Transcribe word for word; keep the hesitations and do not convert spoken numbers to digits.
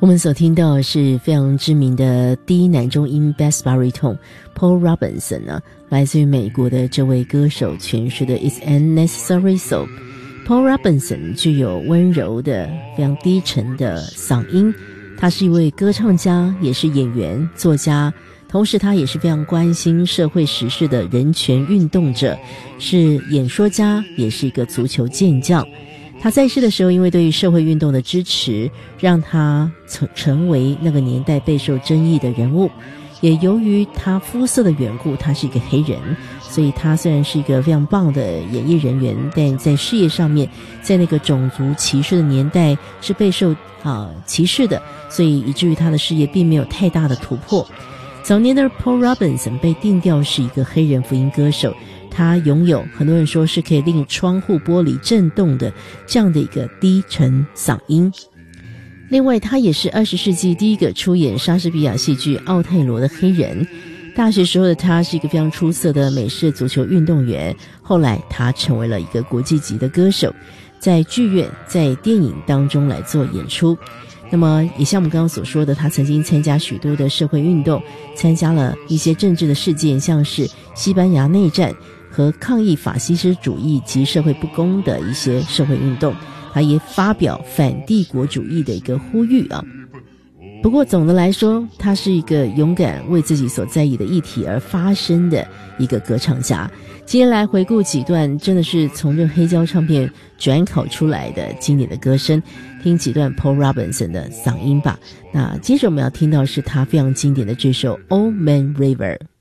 我们所听到的是非常知名的低男中音 Bass Baritone Paul Robinson 呢，来自于美国的这位歌手诠释的 It's Unnecessary So。Paul Robinson 具有温柔的非常低沉的嗓音，他是一位歌唱家，也是演员作家，同时他也是非常关心社会时事的人权运动者，是演说家，也是一个足球健将。他在世的时候，因为对于社会运动的支持，让他成成为那个年代备受争议的人物。也由于他肤色的缘故，他是一个黑人，所以他虽然是一个非常棒的演艺人员，但在事业上面，在那个种族歧视的年代是备受啊歧视的，所以以至于他的事业并没有太大的突破。早年的 Paul Robinson 被定调是一个黑人福音歌手，他拥有很多人说是可以令窗户玻璃震动的这样的一个低沉嗓音。另外，他也是二十世纪第一个出演莎士比亚戏剧《奥泰罗》的黑人。大学时候的他是一个非常出色的美式足球运动员，后来他成为了一个国际级的歌手，在剧院、在电影当中来做演出。那么也像我们刚刚所说的，他曾经参加许多的社会运动，参加了一些政治的事件，像是西班牙内战和抗议法西斯主义及社会不公的一些社会运动，他也发表反帝国主义的一个呼吁啊。不过总的来说，他是一个勇敢为自己所在意的议题而发声的一个歌唱家。今天来回顾几段真的是从这黑胶唱片转拷出来的经典的歌声，听几段 Paul Robinson 的嗓音吧。那接着我们要听到是他非常经典的这首 Old Man River。